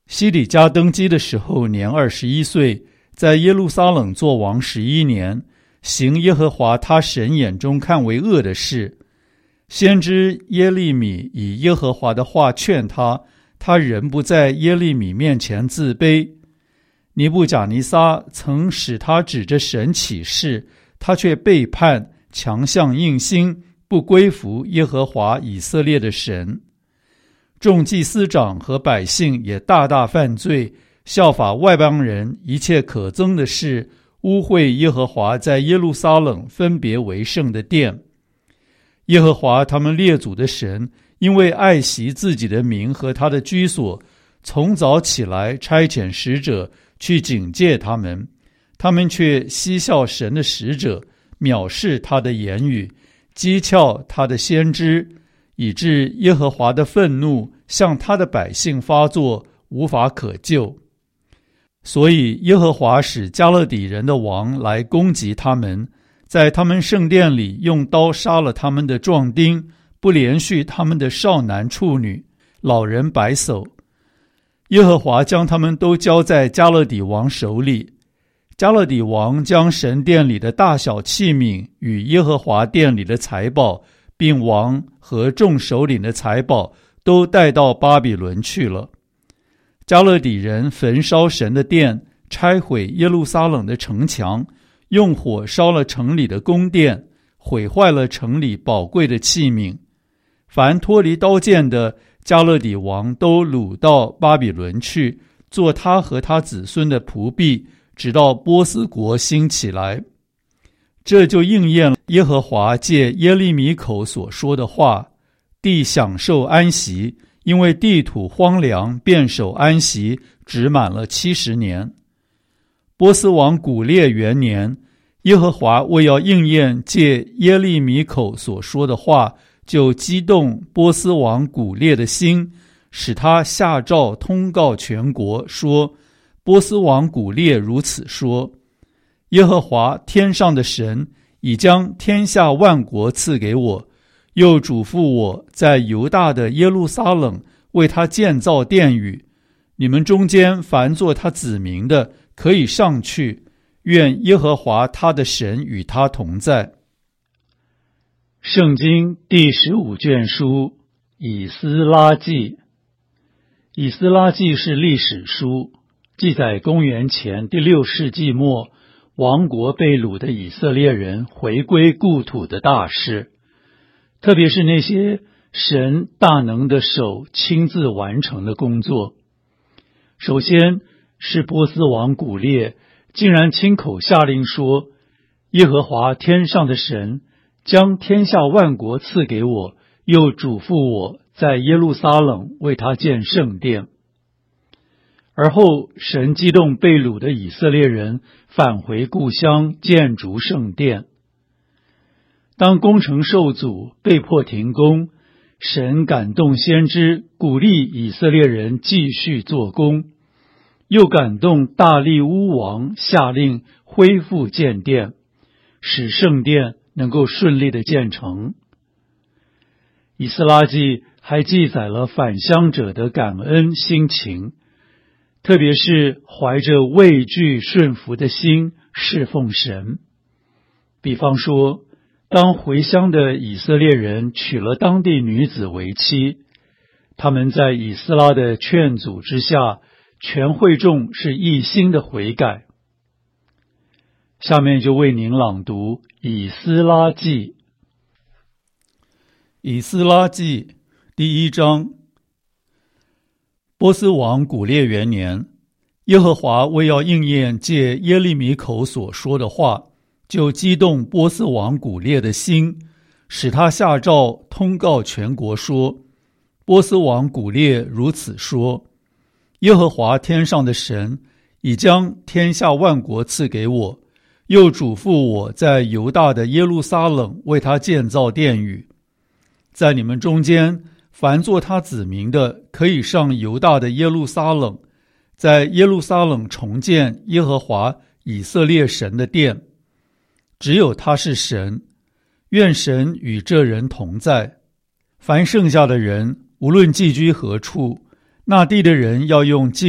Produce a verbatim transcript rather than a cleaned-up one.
西底家登基的时候年二十一岁，在耶路撒冷作王十一年，行耶和华他神眼中看为恶的事。先知耶利米以耶和华的话劝他，他仍不在耶利米面前自卑。尼布甲尼撒曾使他指着神起誓，他却背叛，强项硬心，不归服耶和华以色列的神。众祭司长和百姓也大大犯罪，效法外邦人一切可憎的事，污秽耶和华在耶路撒冷分别为圣的殿。耶和华他们列祖的神，因为爱惜自己的名和他的居所，从早起来差遣使者去警戒他们，他们却嬉笑神的使者，藐视他的言语，讥诮他的先知，以致耶和华的愤怒向他的百姓发作，无法可救。所以耶和华使加勒底人的王来攻击他们，在他们圣殿里用刀杀了他们的壮丁，不连续他们的少男处女、老人白叟。耶和华将他们都交在加勒底王手里。加勒底王将神殿里的大小器皿与耶和华殿里的财宝，并王和众首领的财宝都带到巴比伦去了。加勒底人焚烧神的殿，拆毁耶路撒冷的城墙，用火烧了城里的宫殿，毁坏了城里宝贵的器皿。凡脱离刀剑的，加勒底王都掳到巴比伦去，做他和他子孙的仆婢，直到波斯国兴起来。这就应验了耶和华借耶利米口所说的话：地享受安息，因为地土荒凉，便守安息，只满了七十年。波斯王古列元年，耶和华为要应验借耶利米口所说的话，就激动波斯王古列的心，使他下诏通告全国，说：波斯王古列如此说，耶和华天上的神已将天下万国赐给我，又嘱咐我在犹大的耶路撒冷为他建造殿宇。你们中间凡做他子民的，可以上去，愿耶和华他的神与他同在。圣经第十五卷书以斯拉记。以斯拉记是历史书，记载公元前第六世纪末亡国被掳的以色列人回归故土的大事，特别是那些神大能的手亲自完成的工作。首先是波斯王古列竟然亲口下令说，耶和华天上的神将天下万国赐给我，又嘱咐我在耶路撒冷为他建圣殿。而后神激动被掳的以色列人返回故乡，建筑圣殿。当工程受阻，被迫停工，神感动先知，鼓励以色列人继续做工，又感动大利乌王下令恢复建殿，使圣殿能够顺利的建成。以斯拉记还记载了返乡者的感恩心情，特别是怀着畏惧顺服的心侍奉神。比方说，当回乡的以色列人娶了当地女子为妻，他们在以斯拉的劝阻之下，全会众是一心的悔改。下面就为您朗读以斯拉记。以斯拉记第一章。波斯王古列元年，耶和华为要应验借耶利米口所说的话，就激动波斯王古列的心，使他下诏通告全国说：波斯王古列如此说，耶和华天上的神已将天下万国赐给我，又嘱咐我在犹大的耶路撒冷为他建造殿宇。在你们中间凡做他子民的，可以上犹大的耶路撒冷，在耶路撒冷重建耶和华以色列神的殿。只有他是神，愿神与这人同在。凡剩下的人，无论寄居何处，那地的人要用